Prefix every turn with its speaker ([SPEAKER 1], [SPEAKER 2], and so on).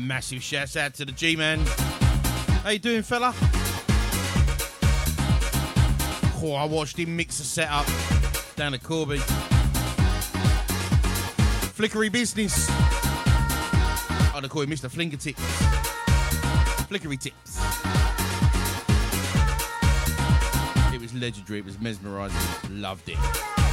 [SPEAKER 1] Massive shouts out to the G-Man. How you doing, fella? Oh, I watched him mix a setup down at Corby. Flickery business. I'd call him Mr. Flinker Tips. Flickery Tips. It was legendary. It was mesmerising. Loved it.